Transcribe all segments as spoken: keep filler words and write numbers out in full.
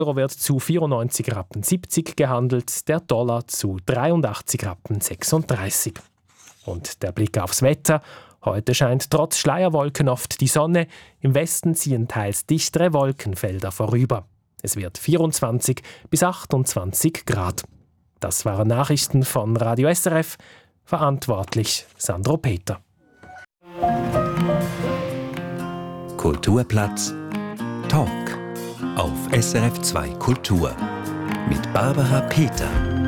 Euro wird zu vierundneunzig Rappen siebzig gehandelt, der Dollar zu dreiundachtzig Rappen sechsunddreißig. Und der Blick aufs Wetter. Heute scheint trotz Schleierwolken oft die Sonne. Im Westen ziehen teils dichtere Wolkenfelder vorüber. Es wird vierundzwanzig bis achtundzwanzig Grad. Das waren Nachrichten von Radio S R F. Verantwortlich Sandro Peter. Kulturplatz Talk auf S R F zwei Kultur mit Barbara Peter.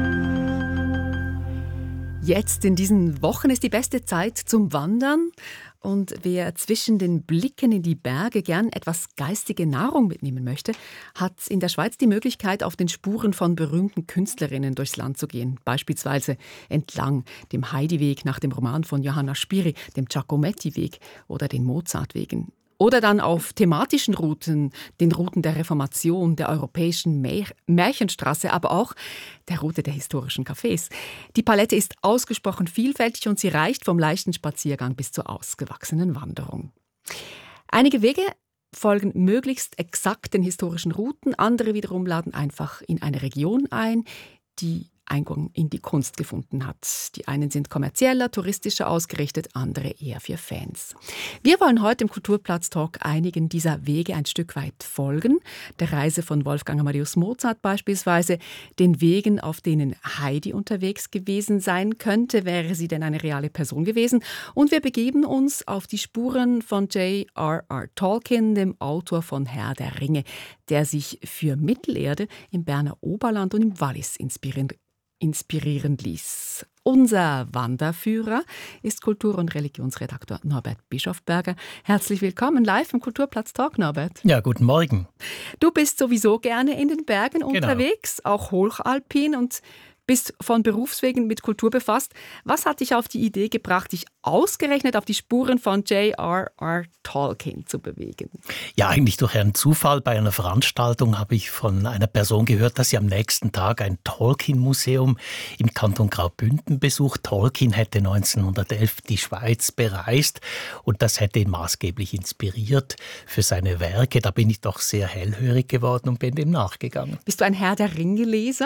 Jetzt in diesen Wochen ist die beste Zeit zum Wandern. Und wer zwischen den Blicken in die Berge gern etwas geistige Nahrung mitnehmen möchte, hat in der Schweiz die Möglichkeit, auf den Spuren von berühmten Künstlerinnen durchs Land zu gehen. Beispielsweise entlang dem Heidi-Weg nach dem Roman von Johanna Spyri, dem Giacometti-Weg oder den Mozart-Wegen. Oder dann auf thematischen Routen, den Routen der Reformation, der europäischen Mär- Märchenstraße, aber auch der Route der historischen Cafés. Die Palette ist ausgesprochen vielfältig und sie reicht vom leichten Spaziergang bis zur ausgewachsenen Wanderung. Einige Wege folgen möglichst exakt den historischen Routen, andere wiederum laden einfach in eine Region ein, die Eingang in die Kunst gefunden hat. Die einen sind kommerzieller, touristischer ausgerichtet, andere eher für Fans. Wir wollen heute im Kulturplatz-Talk einigen dieser Wege ein Stück weit folgen. Der Reise von Wolfgang Amadeus Mozart beispielsweise, den Wegen, auf denen Heidi unterwegs gewesen sein könnte, wäre sie denn eine reale Person gewesen. Und wir begeben uns auf die Spuren von J R R Tolkien, dem Autor von Herr der Ringe, der sich für Mittelerde im Berner Oberland und im Wallis inspirieren inspirieren ließ. Unser Wanderführer ist Kultur- und Religionsredakteur Norbert Bischofberger. Herzlich willkommen live im Kulturplatz Talk, Norbert. Ja, guten Morgen. Du bist sowieso gerne in den Bergen Genau. unterwegs, auch hochalpin und bist von Berufswegen mit Kultur befasst. Was hat dich auf die Idee gebracht, dich ausgerechnet auf die Spuren von J R R Tolkien zu bewegen? Ja, eigentlich durch einen Zufall. Bei einer Veranstaltung habe ich von einer Person gehört, dass sie am nächsten Tag ein Tolkien-Museum im Kanton Graubünden besucht. Tolkien hätte neunzehnhundertelf die Schweiz bereist und das hätte ihn maßgeblich inspiriert für seine Werke. Da bin ich doch sehr hellhörig geworden und bin dem nachgegangen. Bist du ein Herr der Ringe-Leser?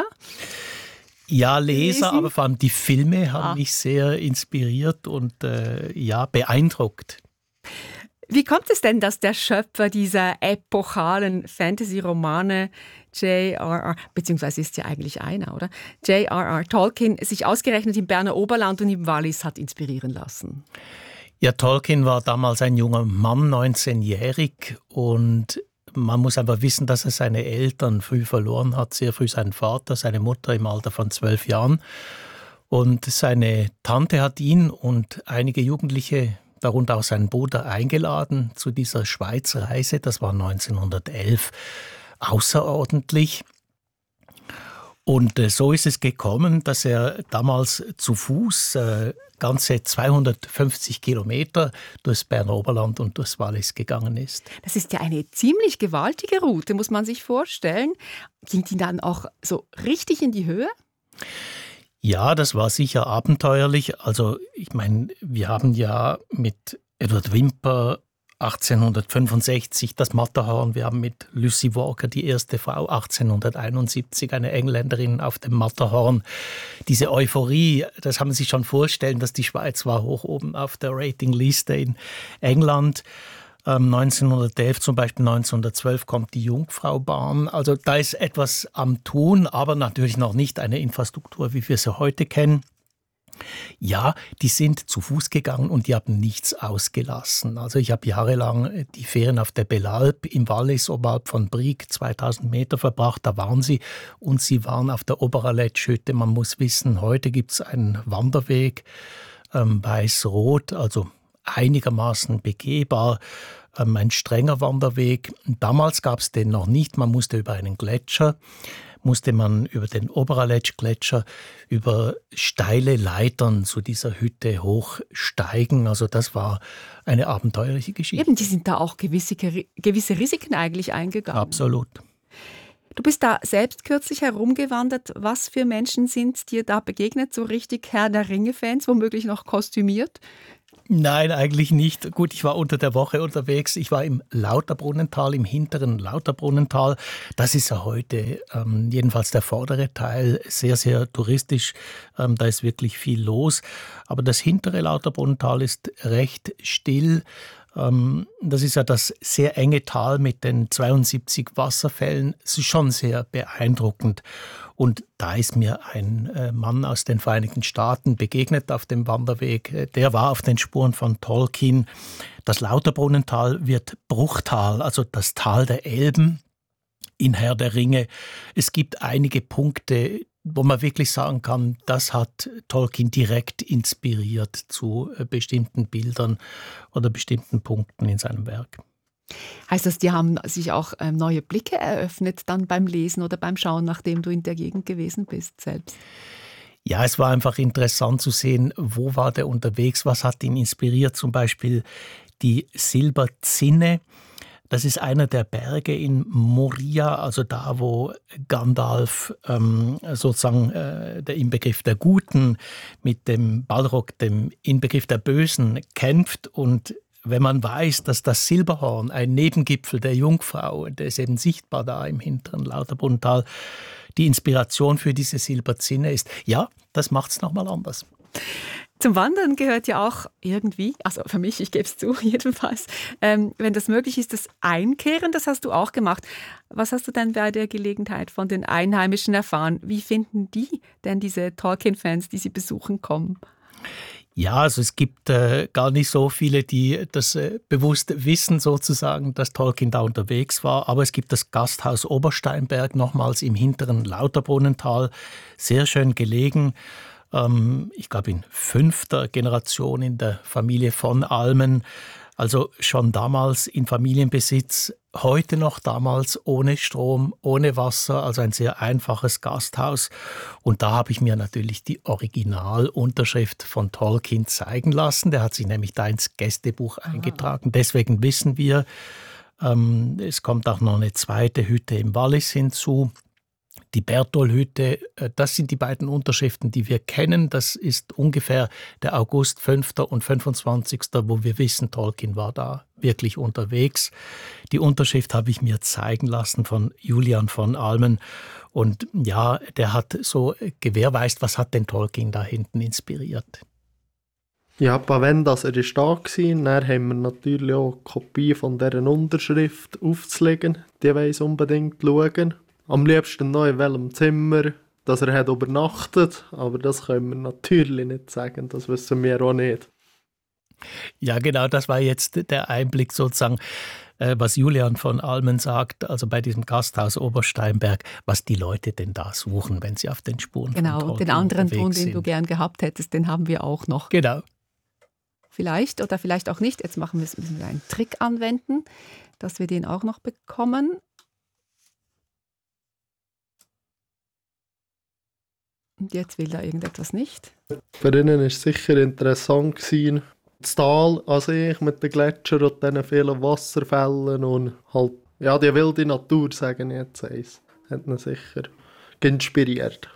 Ja, Leser, Lesen? aber vor allem die Filme haben Ah. mich sehr inspiriert und äh, ja, beeindruckt. Wie kommt es denn, dass der Schöpfer dieser epochalen Fantasy-Romane J R R, beziehungsweise ist ja eigentlich einer, oder? J R R Tolkien sich ausgerechnet im Berner Oberland und im Wallis hat inspirieren lassen? Ja, Tolkien war damals ein junger Mann, neunzehnjährig, und man muss einfach wissen, dass er seine Eltern früh verloren hat, sehr früh seinen Vater, seine Mutter im Alter von zwölf Jahren. Und seine Tante hat ihn und einige Jugendliche, darunter auch seinen Bruder, eingeladen zu dieser Schweizreise. Das war neunzehnhundertelf, außerordentlich. Und äh, so ist es gekommen, dass er damals zu Fuß äh, ganze zweihundertfünfzig Kilometer durchs Berner Oberland und durchs Wallis gegangen ist. Das ist ja eine ziemlich gewaltige Route, muss man sich vorstellen. Ging die dann auch so richtig in die Höhe? Ja, das war sicher abenteuerlich. Also ich meine, wir haben ja mit Edward Whymper achtzehnhundertfünfundsechzig das Matterhorn, wir haben mit Lucy Walker, die erste Frau, achtzehnhunderteinundsiebzig, eine Engländerin auf dem Matterhorn. Diese Euphorie, das kann man sich schon vorstellen, dass die Schweiz war hoch oben auf der Ratingliste in England. Ähm, neunzehnhundertelf zum Beispiel, neunzehnhundertzwölf kommt die Jungfraubahn. Also da ist etwas am Tun, aber natürlich noch nicht eine Infrastruktur, wie wir sie heute kennen. Ja, die sind zu Fuß gegangen und die haben nichts ausgelassen. Also ich habe jahrelang die Ferien auf der Belalp im Wallis oberhalb von Brig, zweitausend Meter verbracht, da waren sie. Und sie waren auf der Oberaletschhütte. Man muss wissen, heute gibt es einen Wanderweg, ähm, weiß-rot, also einigermaßen begehbar, ähm, ein strenger Wanderweg. Damals gab es den noch nicht, man musste über einen Gletscher, musste man über den Oberaletsch-Gletscher über steile Leitern zu dieser Hütte hochsteigen. Also das war eine abenteuerliche Geschichte. Eben, die sind da auch gewisse, gewisse Risiken eigentlich eingegangen. Absolut. Du bist da selbst kürzlich herumgewandert. Was für Menschen sind dir da begegnet? So richtig Herr der Ringe-Fans, womöglich noch kostümiert? Nein, eigentlich nicht. Gut, ich war unter der Woche unterwegs. Ich war im Lauterbrunnental, im hinteren Lauterbrunnental. Das ist ja heute, ähm, jedenfalls der vordere Teil, sehr, sehr touristisch. Ähm, da ist wirklich viel los. Aber das hintere Lauterbrunnental ist recht still. Ähm, das ist ja das sehr enge Tal mit den zweiundsiebzig Wasserfällen. Es ist schon sehr beeindruckend. Und da ist mir ein äh, Mann aus den Vereinigten Staaten begegnet auf dem Wanderweg. Der war auf den Spuren von Tolkien. Das Lauterbrunnental wird Bruchtal, also das Tal der Elben in Herr der Ringe. Es gibt einige Punkte, wo man wirklich sagen kann, das hat Tolkien direkt inspiriert zu äh, bestimmten Bildern oder bestimmten Punkten in seinem Werk. Heißt das, die haben sich auch ähm, neue Blicke eröffnet dann beim Lesen oder beim Schauen, nachdem du in der Gegend gewesen bist selbst? Ja, es war einfach interessant zu sehen, wo war der unterwegs, was hat ihn inspiriert. Zum Beispiel die Silberzinne. Das ist einer der Berge in Moria, also da, wo Gandalf ähm, sozusagen äh, der Inbegriff der Guten mit dem Balrog, dem Inbegriff der Bösen, kämpft. Und wenn man weiß, dass das Silberhorn, ein Nebengipfel der Jungfrau, der ist eben sichtbar da im hinteren Lauterbrunnental, die Inspiration für diese Silberzinne ist, ja, das macht es nochmal anders. Zum Wandern gehört ja auch irgendwie, also für mich, ich gebe es zu, jedenfalls, ähm, wenn das möglich ist, das Einkehren, das hast du auch gemacht. Was hast du denn bei der Gelegenheit von den Einheimischen erfahren? Wie finden die denn diese Tolkien-Fans, die sie besuchen, kommen? Ja, also es gibt äh, gar nicht so viele, die das äh, bewusst wissen sozusagen, dass Tolkien da unterwegs war. Aber es gibt das Gasthaus Obersteinberg, nochmals im hinteren Lauterbrunnental, sehr schön gelegen. Ähm, ich glaube in fünfter Generation in der Familie von Almen. Also schon damals in Familienbesitz, heute noch damals ohne Strom, ohne Wasser, also ein sehr einfaches Gasthaus. Und da habe ich mir natürlich die Originalunterschrift von Tolkien zeigen lassen. Der hat sich nämlich da ins Gästebuch eingetragen. Deswegen wissen wir, ähm, es kommt auch noch eine zweite Hütte im Wallis hinzu. Die Berthold-Hütte, das sind die beiden Unterschriften, die wir kennen. Das ist ungefähr der August fünfter und fünfundzwanzigster, wo wir wissen, Tolkien war da wirklich unterwegs. Die Unterschrift habe ich mir zeigen lassen von Julian von Almen. Und ja, der hat so gewährweist, was hat denn Tolkien da hinten inspiriert. Ja, wenn das er ist da war, dann haben wir natürlich auch eine Kopie von dieser Unterschrift aufzulegen. Die weiss unbedingt schauen. Am liebsten noch in welchem Zimmer, dass er hat übernachtet, aber das können wir natürlich nicht sagen, das wissen wir auch nicht. Ja, genau, das war jetzt der Einblick sozusagen, äh, was Julian von Almen sagt, also bei diesem Gasthaus Obersteinberg, was die Leute denn da suchen, wenn sie auf den Spuren genau, von Tolkien den anderen Ton, den sind. du gern gehabt hättest, den haben wir auch noch. Genau. Vielleicht oder vielleicht auch nicht. Jetzt machen wir, müssen wir einen Trick anwenden, dass wir den auch noch bekommen. Und jetzt will da irgendetwas nicht. Für ihn war es sicher interessant gewesen, das Tal an sich mit den Gletschern und diesen vielen Wasserfällen und halt, ja, die wilde Natur, sagen ich jetzt eins, hat ihn sicher inspiriert.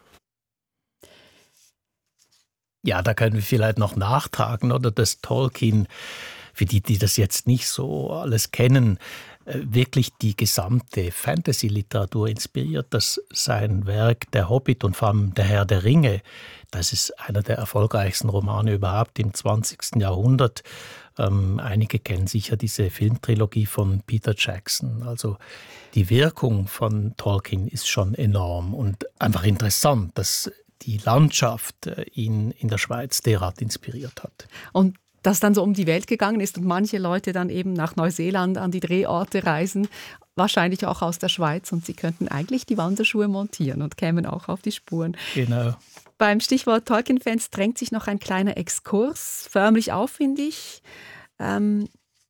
Ja, da können wir vielleicht noch nachtragen, oder, dass Tolkien, für die, die das jetzt nicht so alles kennen, wirklich die gesamte Fantasy-Literatur inspiriert, dass sein Werk Der Hobbit und vor allem Der Herr der Ringe, das ist einer der erfolgreichsten Romane überhaupt im zwanzigsten Jahrhundert. Ähm, einige kennen sicher diese Filmtrilogie von Peter Jackson. Also die Wirkung von Tolkien ist schon enorm und einfach interessant, dass die Landschaft ihn in der Schweiz derart inspiriert hat. Und das dann so um die Welt gegangen ist und manche Leute dann eben nach Neuseeland an die Drehorte reisen, wahrscheinlich auch aus der Schweiz, und sie könnten eigentlich die Wanderschuhe montieren und kämen auch auf die Spuren. Genau. Beim Stichwort Tolkien-Fans drängt sich noch ein kleiner Exkurs förmlich auf, finde ich. Ähm,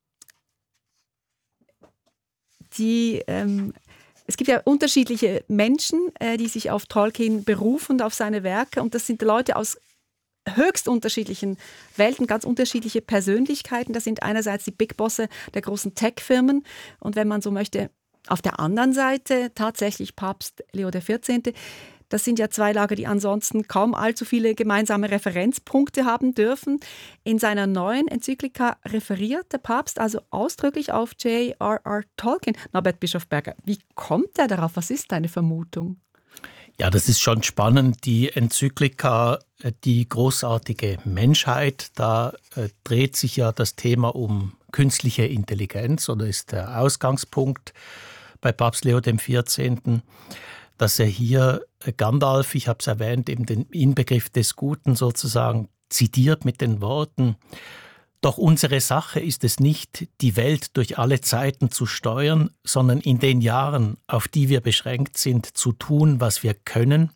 die, ähm, es gibt ja unterschiedliche Menschen, äh, die sich auf Tolkien berufen und auf seine Werke, und das sind Leute aus höchst unterschiedlichen Welten, ganz unterschiedliche Persönlichkeiten. Das sind einerseits die Big Bosse der großen Tech-Firmen und wenn man so möchte, auf der anderen Seite tatsächlich Papst Leo der vierzehnte, Das sind ja zwei Lager, die ansonsten kaum allzu viele gemeinsame Referenzpunkte haben dürfen. In seiner neuen Enzyklika referiert der Papst also ausdrücklich auf J R R Tolkien. Norbert Bischofberger, wie kommt er darauf? Was ist deine Vermutung? Ja, das ist schon spannend. Die Enzyklika, die großartige Menschheit, da äh, dreht sich ja das Thema um künstliche Intelligenz oder ist der Ausgangspunkt bei Papst Leo der vierzehnte., dass er hier Gandalf, ich habe es erwähnt, eben den Inbegriff des Guten sozusagen zitiert mit den Worten: Doch unsere Sache ist es nicht, die Welt durch alle Zeiten zu steuern, sondern in den Jahren, auf die wir beschränkt sind, zu tun, was wir können,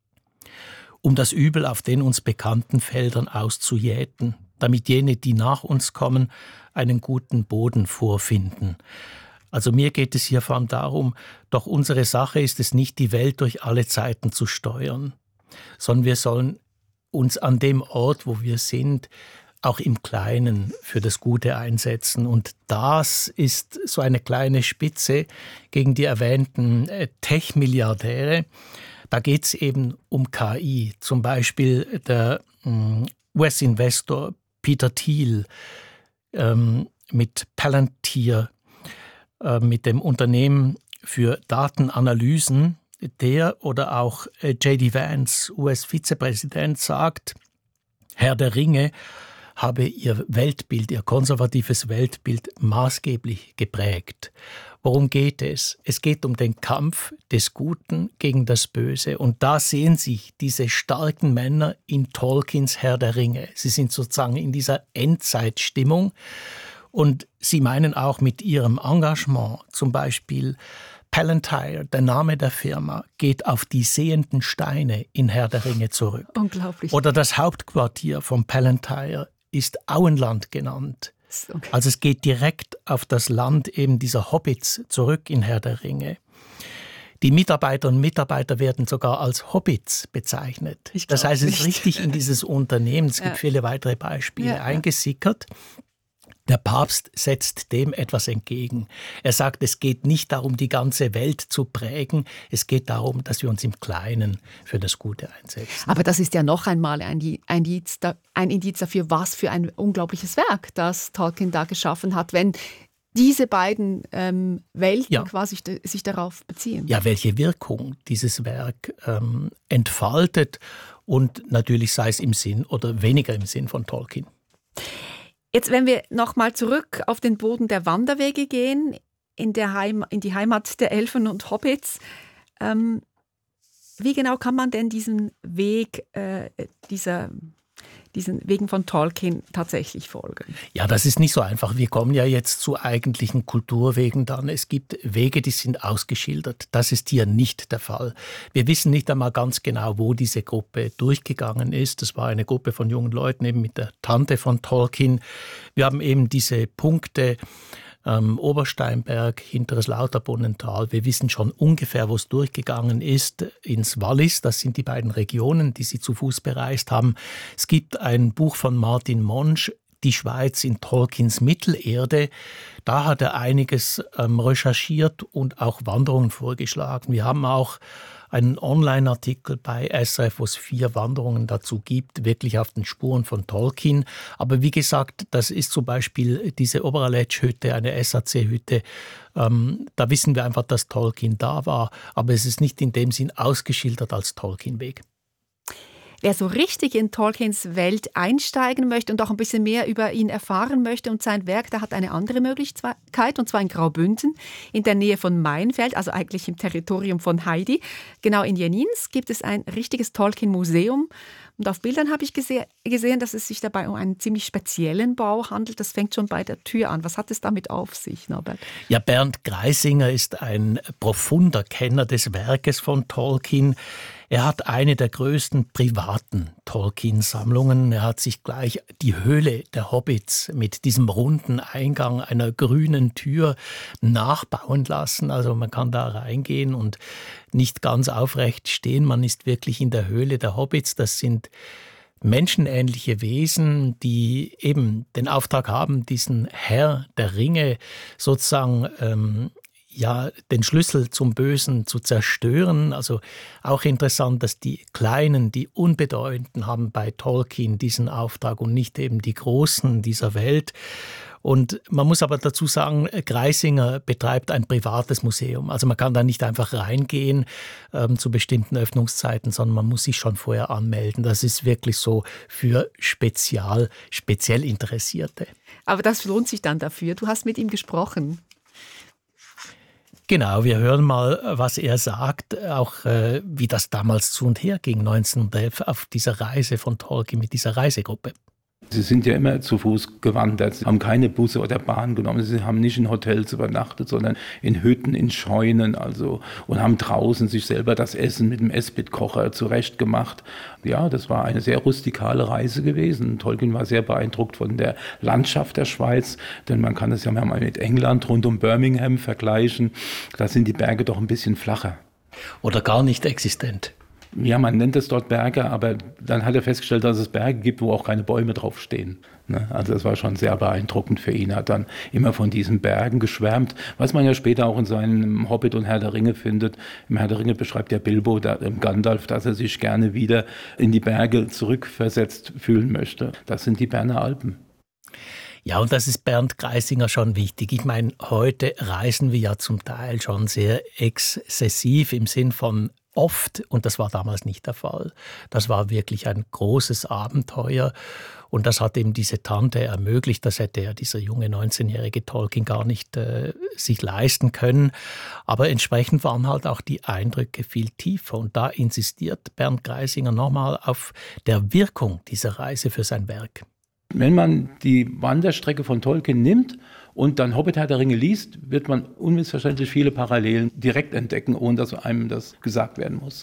um das Übel auf den uns bekannten Feldern auszujäten, damit jene, die nach uns kommen, einen guten Boden vorfinden. Also mir geht es hier vor allem darum, doch unsere Sache ist es nicht, die Welt durch alle Zeiten zu steuern, sondern wir sollen uns an dem Ort, wo wir sind, auch im Kleinen für das Gute einsetzen. Und das ist so eine kleine Spitze gegen die erwähnten Tech-Milliardäre. Da geht es eben um K I. Zum Beispiel der U S-Investor Peter Thiel ähm, mit Palantir, äh, mit dem Unternehmen für Datenanalysen, der oder auch J D Vance, U S-Vizepräsident, sagt, Herr der Ringe habe ihr Weltbild, ihr konservatives Weltbild maßgeblich geprägt. Worum geht es? Es geht um den Kampf des Guten gegen das Böse. Und da sehen sich diese starken Männer in Tolkiens Herr der Ringe. Sie sind sozusagen in dieser Endzeitstimmung. Und sie meinen auch mit ihrem Engagement, zum Beispiel Palantir, der Name der Firma, geht auf die sehenden Steine in Herr der Ringe zurück. Unglaublich. Oder das Hauptquartier von Palantir ist Auenland genannt. Okay. Also es geht direkt auf das Land eben dieser Hobbits zurück in Herr der Ringe. Die Mitarbeiter und Mitarbeiter werden sogar als Hobbits bezeichnet. Das heißt, es ist richtig in dieses Unternehmen, es gibt ja. viele weitere Beispiele, ja, eingesickert. Der Papst setzt dem etwas entgegen. Er sagt, es geht nicht darum, die ganze Welt zu prägen. Es geht darum, dass wir uns im Kleinen für das Gute einsetzen. Aber das ist ja noch einmal ein Indiz, ein Indiz dafür, was für ein unglaubliches Werk das Tolkien da geschaffen hat, wenn diese beiden ähm, Welten ja. quasi sich darauf beziehen. Ja, welche Wirkung dieses Werk ähm, entfaltet und natürlich sei es im Sinn oder weniger im Sinn von Tolkien. Jetzt, wenn wir nochmal zurück auf den Boden der Wanderwege gehen, in, der Heim, in die Heimat der Elfen und Hobbits, ähm, wie genau kann man denn diesen Weg, äh, dieser, diesen Wegen von Tolkien tatsächlich folgen? Ja, das ist nicht so einfach. Wir kommen ja jetzt zu eigentlichen Kulturwegen dann. Es gibt Wege, die sind ausgeschildert. Das ist hier nicht der Fall. Wir wissen nicht einmal ganz genau, wo diese Gruppe durchgegangen ist. Das war eine Gruppe von jungen Leuten, eben mit der Tante von Tolkien. Wir haben eben diese Punkte, ähm, Obersteinberg, hinteres Lauterbrunnental. Wir wissen schon ungefähr, wo es durchgegangen ist, ins Wallis. Das sind die beiden Regionen, die sie zu Fuß bereist haben. Es gibt ein Buch von Martin Monsch, Die Schweiz in Tolkiens Mittelerde. Da hat er einiges ähm, recherchiert und auch Wanderungen vorgeschlagen. Wir haben auch einen Online-Artikel bei S R F, wo es vier Wanderungen dazu gibt, wirklich auf den Spuren von Tolkien. Aber wie gesagt, das ist zum Beispiel diese Oberaletsch-Hütte, eine S A C-Hütte. Ähm, da wissen wir einfach, dass Tolkien da war. Aber es ist nicht in dem Sinn ausgeschildert als Tolkien-Weg. Wer so richtig in Tolkiens Welt einsteigen möchte und auch ein bisschen mehr über ihn erfahren möchte und sein Werk, der hat eine andere Möglichkeit, und zwar in Graubünden, in der Nähe von Meinfeld, also eigentlich im Territorium von Heidi. Genau in Jenins gibt es ein richtiges Tolkien-Museum. Und auf Bildern habe ich gese- gesehen, dass es sich dabei um einen ziemlich speziellen Bau handelt. Das fängt schon bei der Tür an. Was hat es damit auf sich, Norbert? Ja, Bernd Greisinger ist ein profunder Kenner des Werkes von Tolkien. Er hat eine der größten privaten Tolkien-Sammlungen. Er hat sich gleich die Höhle der Hobbits mit diesem runden Eingang einer grünen Tür nachbauen lassen. Also man kann da reingehen und nicht ganz aufrecht stehen. Man ist wirklich in der Höhle der Hobbits. Das sind menschenähnliche Wesen, die eben den Auftrag haben, diesen Herr der Ringe sozusagen ähm, ja, den Schlüssel zum Bösen zu zerstören. Also auch interessant, dass die Kleinen, die Unbedeutenden haben bei Tolkien diesen Auftrag und nicht eben die Großen dieser Welt. Und man muss aber dazu sagen, Greisinger betreibt ein privates Museum. Also man kann da nicht einfach reingehen ähm, zu bestimmten Öffnungszeiten, sondern man muss sich schon vorher anmelden. Das ist wirklich so für spezial, speziell Interessierte. Aber das lohnt sich dann dafür. Du hast mit ihm gesprochen. Genau, wir hören mal, was er sagt, auch äh, wie das damals zu und her ging, neunzehnhundertelf, auf dieser Reise von Tolkien mit dieser Reisegruppe. Sie sind ja immer zu Fuß gewandert, sie haben keine Busse oder Bahn genommen, sie haben nicht in Hotels übernachtet, sondern in Hütten, in Scheunen, also, und haben draußen sich selber das Essen mit dem Esspitkocher zurechtgemacht. Ja, das war eine sehr rustikale Reise gewesen. Tolkien war sehr beeindruckt von der Landschaft der Schweiz, denn man kann es ja mal mit England rund um Birmingham vergleichen. Da sind die Berge doch ein bisschen flacher. Oder gar nicht existent. Ja, man nennt es dort Berge, aber dann hat er festgestellt, dass es Berge gibt, wo auch keine Bäume draufstehen. Also das war schon sehr beeindruckend für ihn. Er hat dann immer von diesen Bergen geschwärmt, was man ja später auch in seinem Hobbit und Herr der Ringe findet. Im Herr der Ringe beschreibt ja Bilbo, im Gandalf, dass er sich gerne wieder in die Berge zurückversetzt fühlen möchte. Das sind die Berner Alpen. Ja, und das ist Bernd Greisinger schon wichtig. Ich meine, heute reisen wir ja zum Teil schon sehr exzessiv im Sinn von oft, und das war damals nicht der Fall. Das war wirklich ein großes Abenteuer und das hat eben diese Tante ermöglicht. Das hätte ja dieser junge neunzehnjährige Tolkien gar nicht äh, sich leisten können. Aber entsprechend waren halt auch die Eindrücke viel tiefer und da insistiert Bernd Greisinger nochmal auf der Wirkung dieser Reise für sein Werk. Wenn man die Wanderstrecke von Tolkien nimmt und dann Hobbit Herr der Ringe liest, wird man unmissverständlich viele Parallelen direkt entdecken, ohne dass einem das gesagt werden muss.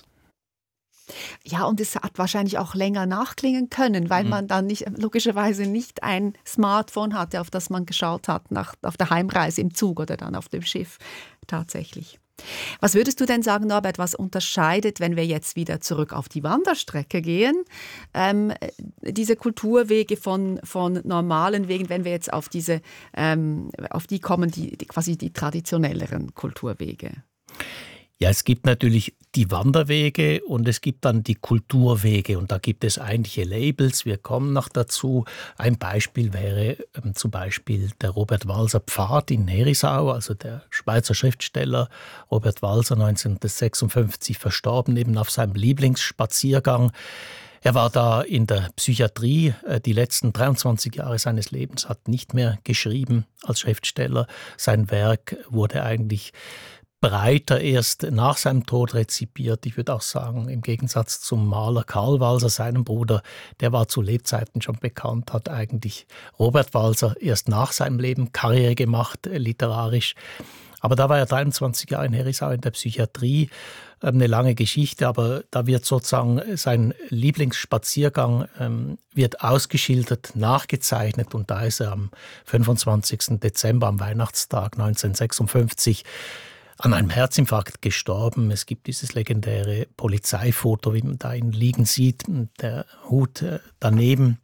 Ja, und es hat wahrscheinlich auch länger nachklingen können, weil mhm. man dann nicht, logischerweise nicht ein Smartphone hatte, auf das man geschaut hat nach, auf der Heimreise im Zug oder dann auf dem Schiff tatsächlich. Was würdest du denn sagen, Norbert, was unterscheidet, wenn wir jetzt wieder zurück auf die Wanderstrecke gehen, ähm, diese Kulturwege von, von normalen Wegen, wenn wir jetzt auf diese, ähm, auf die kommen, die, die quasi die traditionelleren Kulturwege? Ja, es gibt natürlich die Wanderwege und es gibt dann die Kulturwege und da gibt es eigentliche Labels. Wir kommen noch dazu. Ein Beispiel wäre ähm, zum Beispiel der Robert Walser Pfad in Herisau, also der Schweizer Schriftsteller Robert Walser, neunzehnhundertsechsundfünfzig verstorben, eben auf seinem Lieblingsspaziergang. Er war da in der Psychiatrie, die letzten dreiundzwanzig Jahre seines Lebens, hat nicht mehr geschrieben als Schriftsteller. Sein Werk wurde eigentlich breiter erst nach seinem Tod rezipiert. Ich würde auch sagen, im Gegensatz zum Maler Karl Walser, seinem Bruder, der war zu Lebzeiten schon bekannt, hat eigentlich Robert Walser erst nach seinem Leben Karriere gemacht, literarisch. Aber da war er dreiundzwanzig Jahre in Herisau in der Psychiatrie, eine lange Geschichte, aber da wird sozusagen sein Lieblingsspaziergang ähm, wird ausgeschildert, nachgezeichnet und da ist er am fünfundzwanzigsten Dezember, am Weihnachtstag neunzehnhundertsechsundfünfzig, an einem Herzinfarkt gestorben. Es gibt dieses legendäre Polizeifoto, wie man da ihn liegen sieht, der Hut äh, daneben.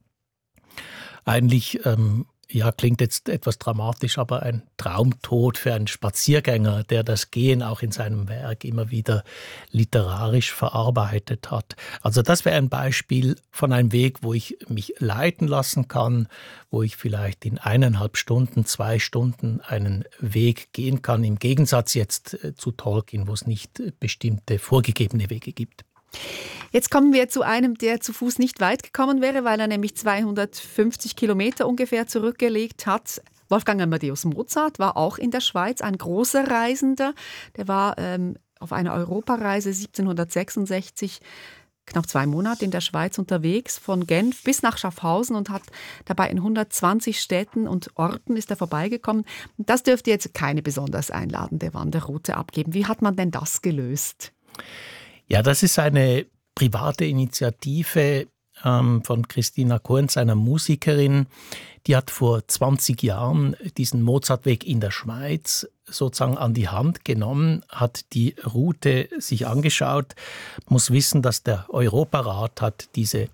Eigentlich, ähm, ja, klingt jetzt etwas dramatisch, aber ein Traumtod für einen Spaziergänger, der das Gehen auch in seinem Werk immer wieder literarisch verarbeitet hat. Also das wäre ein Beispiel von einem Weg, wo ich mich leiten lassen kann, wo ich vielleicht in eineinhalb Stunden, zwei Stunden einen Weg gehen kann, im Gegensatz jetzt zu Tolkien, wo es nicht bestimmte vorgegebene Wege gibt. Jetzt kommen wir zu einem, der zu Fuß nicht weit gekommen wäre, weil er nämlich zweihundertfünfzig Kilometer ungefähr zurückgelegt hat. Wolfgang Amadeus Mozart war auch in der Schweiz ein großer Reisender. Der war ähm, auf einer Europareise siebzehnhundertsechsundsechzig knapp zwei Monate in der Schweiz unterwegs, von Genf bis nach Schaffhausen und hat dabei in hundertzwanzig Städten und Orten ist er vorbeigekommen. Das dürfte jetzt keine besonders einladende Wanderroute abgeben. Wie hat man denn das gelöst? Ja, das ist eine private Initiative ähm, von Christina Kohns, einer Musikerin. Die hat vor zwanzig Jahren diesen Mozartweg in der Schweiz sozusagen an die Hand genommen, hat die Route sich angeschaut. Man muss wissen, dass der Europarat hat diese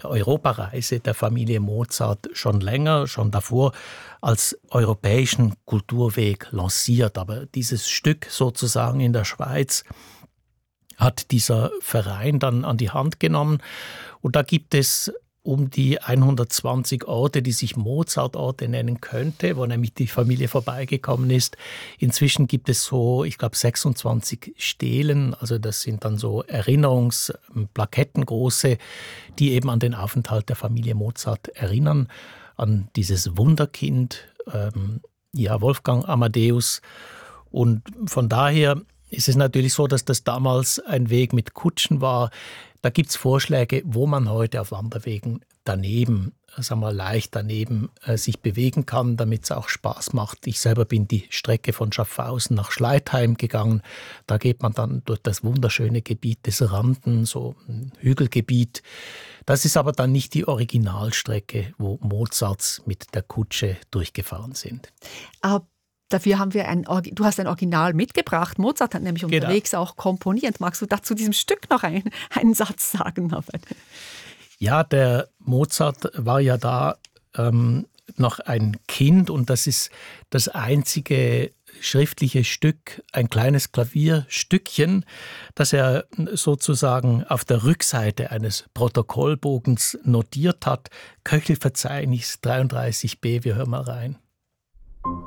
Europareise der Familie Mozart schon länger, schon davor als europäischen Kulturweg lanciert. Aber dieses Stück sozusagen in der Schweiz hat dieser Verein dann an die Hand genommen. Und da gibt es um die hundertzwanzig Orte, die sich Mozart-Orte nennen könnte, wo nämlich die Familie vorbeigekommen ist. Inzwischen gibt es so, ich glaube, sechsundzwanzig Stelen, also das sind dann so Erinnerungsplaketten, große, die eben an den Aufenthalt der Familie Mozart erinnern, an dieses Wunderkind, ähm, ja, Wolfgang Amadeus. Und von daher ist es natürlich so, dass das damals ein Weg mit Kutschen war. Da gibt es Vorschläge, wo man heute auf Wanderwegen daneben, sagen wir leicht daneben, äh, sich bewegen kann, damit es auch Spaß macht. Ich selber bin die Strecke von Schaffhausen nach Schleitheim gegangen. Da geht man dann durch das wunderschöne Gebiet des Randen, so ein Hügelgebiet. Das ist aber dann nicht die Originalstrecke, wo Mozarts mit der Kutsche durchgefahren sind. Aber dafür haben wir ein, du hast ein Original mitgebracht. Mozart hat nämlich unterwegs genau. auch komponiert. Magst du dazu diesem Stück noch ein, einen Satz sagen, Norbert? Ja, der Mozart war ja da ähm, noch ein Kind und das ist das einzige schriftliche Stück, ein kleines Klavierstückchen, das er sozusagen auf der Rückseite eines Protokollbogens notiert hat. Köchelverzeichnis dreiunddreißig b, wir hören mal rein.